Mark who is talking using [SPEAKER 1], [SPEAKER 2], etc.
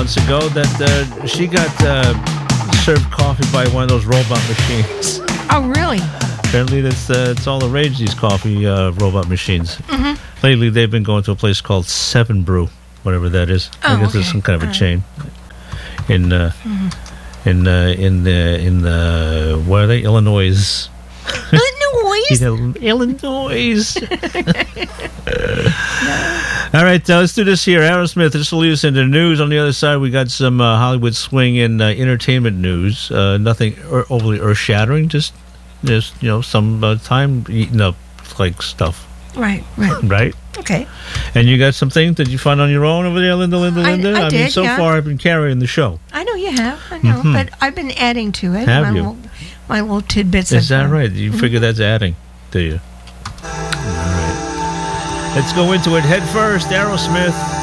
[SPEAKER 1] months ago that she got served coffee by one of those robot machines.
[SPEAKER 2] Oh, really?
[SPEAKER 1] Apparently, it's all the rage, these coffee robot machines. Mm-hmm. Lately, they've been going to a place called Seven Brew, whatever that is. I guess it's some kind of a chain. In what are they? Illinois. Illinois. All right, let's do this here. Aerosmith, this will lead us into the news. On the other side, we got some Hollywood swing and entertainment news. Nothing overly earth-shattering, just some time eating up like stuff.
[SPEAKER 2] Right.
[SPEAKER 1] Right?
[SPEAKER 2] Okay.
[SPEAKER 1] And you got some things that you find on your own over there, Linda?
[SPEAKER 2] I
[SPEAKER 1] mean,
[SPEAKER 2] did,
[SPEAKER 1] so far I've been carrying the show.
[SPEAKER 2] I know you have. I know, but I've been adding to it.
[SPEAKER 1] Have you?
[SPEAKER 2] My little tidbits.
[SPEAKER 1] Is that right? You figure that's adding, do you? All right. Let's go into it head first. Aerosmith.